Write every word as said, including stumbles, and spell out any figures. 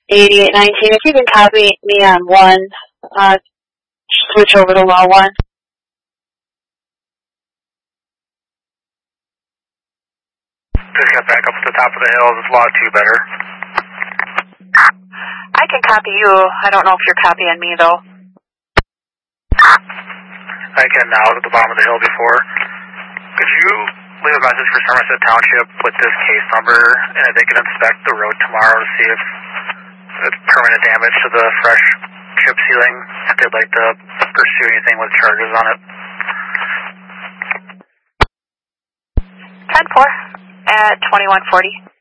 eighty-eight nineteen. If you can copy me on one, uh, switch over to low one. Just got back up to the top of the hill. Is law two better? I can copy you. I don't know if you're copying me, though. I can now. I was at the bottom of the hill before. Could you leave a message for Somerset Township with this case number, and if they can inspect the road tomorrow to see if it's permanent damage to the fresh chip sealing, if they'd like to pursue anything with charges on it? ten four at twenty-one forty.